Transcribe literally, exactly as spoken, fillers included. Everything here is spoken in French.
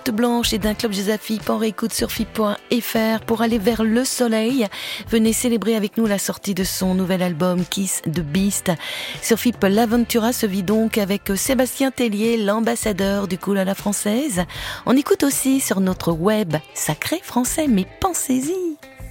carte blanche et d'un club Jazafip en réécoute sur F I P point F R pour aller vers le soleil. Venez célébrer avec nous la sortie de son nouvel album Kiss the Beast. Sur F I P, l'aventura se vit donc avec Sébastien Tellier, l'ambassadeur du cool à la française. On écoute aussi sur notre web Sacré Français, mais pensez-y.